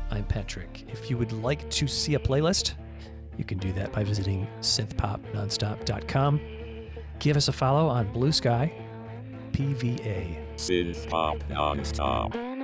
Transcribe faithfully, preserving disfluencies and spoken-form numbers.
I'm Patrick. If you would like to see a playlist, you can do that by visiting synth pop nonstop dot com. Give us a follow on Blue Sky, P V A. Synth Pop Nonstop.